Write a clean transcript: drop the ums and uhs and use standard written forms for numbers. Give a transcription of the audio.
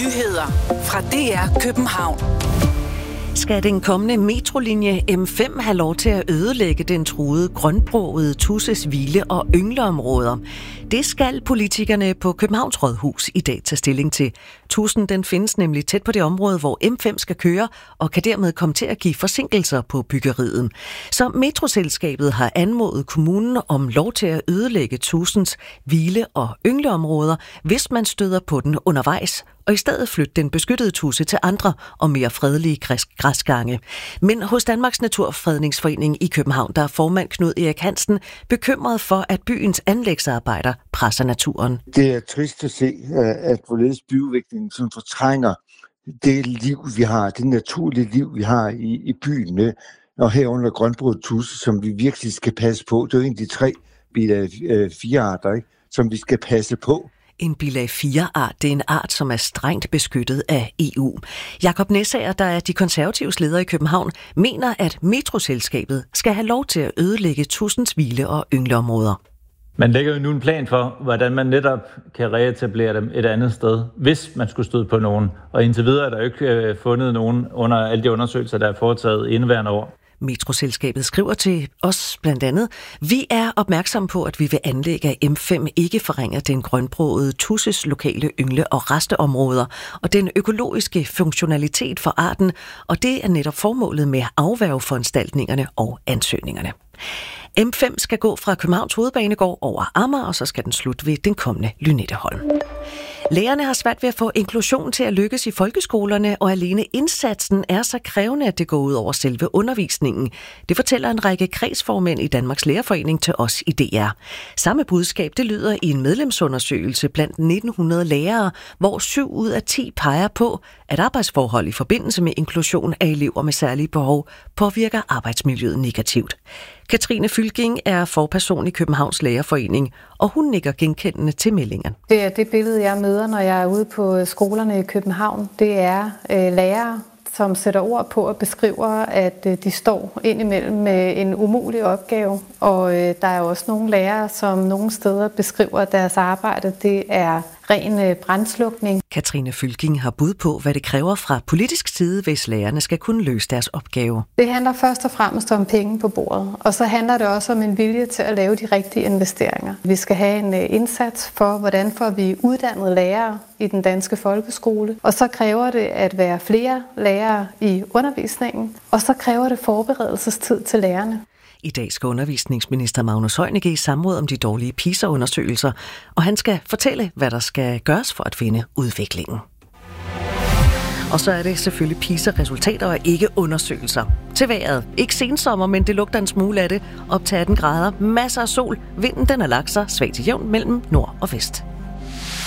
Nyheder fra DR København. Skal den kommende metrolinje M5 have lov til at ødelægge den truede grønbrogede tudses hvile- og yngleområder? Det skal politikerne på Københavns Rådhus i dag tage stilling til. Tudsen den findes nemlig tæt på det område, hvor M5 skal køre, og kan dermed komme til at give forsinkelser på byggeriet. Så metroselskabet har anmodet kommunen om lov til at ødelægge tudsens hvile- og yngleområder, hvis man støder på den undervejs, og i stedet flytte den beskyttede tudse til andre og mere fredelige græsgange. Men hos Danmarks Naturfredningsforening i København, der er formand Knud Erik Hansen bekymret for, at byens anlægsarbejder presser naturen. Det er trist at se, at hvorledes byudviklingen sådan fortrænger det liv, vi har, det naturlige liv, vi har i byen med, og herunder grønbroget tudse, som vi virkelig skal passe på. Det er jo en af de 3 bilag 4-arter, ikke? Som vi skal passe på. En bilag 4-art, det er en art, som er strengt beskyttet af EU. Jakob Næsager, der er de konservatives leder i København, mener, at metroselskabet skal have lov til at ødelægge tudsens hvile- og yngleområder. Man lægger jo nu en plan for, hvordan man netop kan reetablere dem et andet sted, hvis man skulle støde på nogen. Og indtil videre er der jo ikke fundet nogen under alle de undersøgelser, der er foretaget indeværende år. Metroselskabet skriver til os blandt andet: Vi er opmærksomme på, at vi vil anlægge, at M5 ikke forringer den grønbrogede tudses lokale yngle- og resteområder og den økologiske funktionalitet for arten, og det er netop formålet med afværgeforanstaltningerne og ansøgningerne. M5 skal gå fra Københavns Hovedbanegård over Amager, og så skal den slutte ved den kommende Lynetteholm. Lærerne har svært ved at få inklusion til at lykkes i folkeskolerne, og alene indsatsen er så krævende, at det går ud over selve undervisningen. Det fortæller en række kredsformænd i Danmarks Lærerforening til os i DR. Samme budskab det lyder i en medlemsundersøgelse blandt 1900 lærere, hvor 7 ud af 10 peger på, at arbejdsforhold i forbindelse med inklusion af elever med særlige behov påvirker arbejdsmiljøet negativt. Katrine Fylking er forperson i Københavns Lærerforening, og hun nikker genkendende til meldingen. Det er det billede, jeg møder, når jeg er ude på skolerne i København. Det er lærere, som sætter ord på og beskriver, at de står indimellem med en umulig opgave. Og der er også nogle lærere, som nogle steder beskriver, at deres arbejde det er ren brandslukning. Katrine Fylking har bud på, hvad det kræver fra politisk side, hvis lærerne skal kunne løse deres opgave. Det handler først og fremmest om penge på bordet, og så handler det også om en vilje til at lave de rigtige investeringer. Vi skal have en indsats for, hvordan får vi uddannet lærere i den danske folkeskole, og så kræver det at være flere lærere i undervisningen, og så kræver det forberedelsestid til lærerne. I dag skal undervisningsminister Magnus Heunicke i samråd om de dårlige PISA-undersøgelser, og han skal fortælle, hvad der skal gøres for at finde udviklingen. Og så er det selvfølgelig PISA-resultater og ikke undersøgelser. Til vejret. Ikke sensommer, men det lugter en smule af det. Op til 18 grader. Masser af sol. Vinden den er lagt sig svag til jævn mellem nord og vest.